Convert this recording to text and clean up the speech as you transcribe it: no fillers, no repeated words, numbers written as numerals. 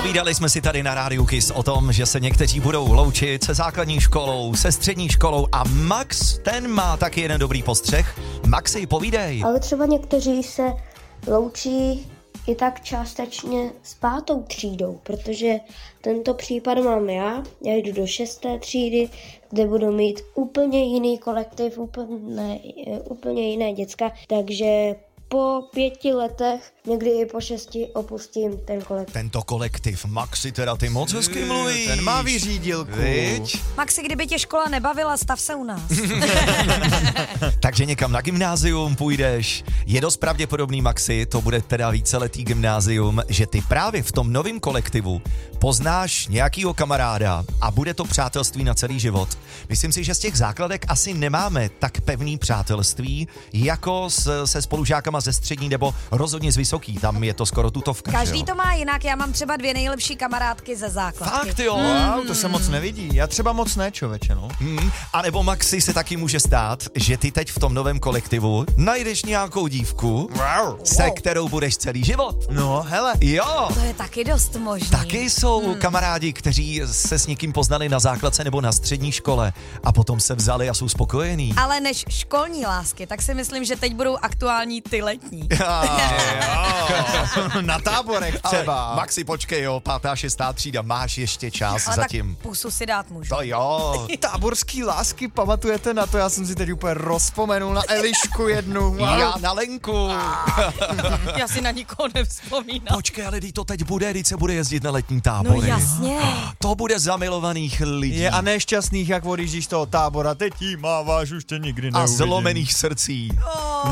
Povídali jsme si tady na Rádiu Kiss o tom, že se někteří budou loučit se základní školou, se střední školou a Max, ten má taky jeden dobrý postřeh. Maxi, povídej. Ale třeba někteří se loučí i tak částečně s 5. třídou, protože tento případ mám já jdu do 6. třídy, kde budu mít úplně jiný kolektiv, úplně jiné děcka, takže po 5 letech, někdy i po 6 opustím ten kolektiv. Tento kolektiv, Maxi, teda ty moc hezky mluvíš. Ten má vyřídilku. Maxi, kdyby tě škola nebavila, stav se u nás. Takže někam na gymnázium půjdeš. Je dost pravděpodobný, Maxi, to bude teda víceletý gymnázium, že ty právě v tom novém kolektivu poznáš nějakýho kamaráda a bude to přátelství na celý život. Myslím si, že z těch základek asi nemáme tak pevný přátelství, jako se spolužákama ze střední nebo rozhodně z vysoký. Tam je to skoro tutovka. Každý to má jinak, já mám třeba 2 nejlepší kamarádky ze základky. Fakt jo? Wow, to se moc nevidí. Já třeba moc ne, člověče, no. A nebo Maxi, se taky může stát, že ty teď v tom novém kolektivu najdeš nějakou dívku, se kterou budeš celý život. No, hele. Jo. To je taky dost možný. Taky jsou kamarádi, kteří se s někým poznali na základce nebo na střední škole a potom se vzali a jsou spokojení. Ale než školní lásky, tak si myslím, že teď budou aktuální ty letní. Na táborech třeba. Ale Maxi, počkej, jo, 5. a 6. třída, máš ještě čas Ale zatím. tak pusu si dát můžu. To jo. Táborský lásky, pamatujete na to? Já jsem si teď úplně rozpomenul na Elišku jednu. Wow. Já na Lenku. Já si na nikoho nevzpomínám. Počkej, ale to teď bude, když se bude jezdit na letní tábory. No jasně. To bude zamilovaných lidí. Je a nešťastných, jak odjíždíš z toho tábora. Teď jí máváš, už tě nikdy a neuvidím. zlomených srdcí.